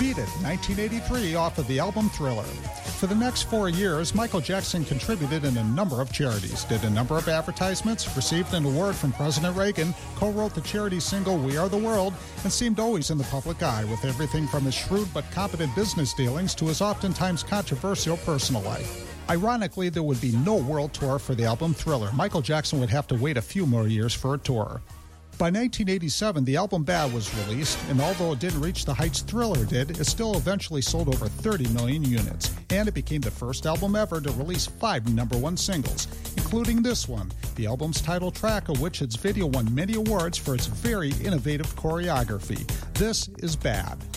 Beat It, 1983, off of the album Thriller. For the next 4 years, Michael Jackson contributed in a number of charities, did a number of advertisements, received an award from President Reagan, co-wrote the charity single We Are the World, and seemed always in the public eye with everything from his shrewd but competent business dealings to his oftentimes controversial personal life. Ironically, there would be no world tour for the album Thriller. Michael Jackson would have to wait a few more years for a tour. By 1987, the album Bad was released, and although it didn't reach the heights Thriller did, it still eventually sold over 30 million units, and it became the first album ever to release 5 number-one singles, including this one, the album's title track, of which its video won many awards for its very innovative choreography. This is Bad.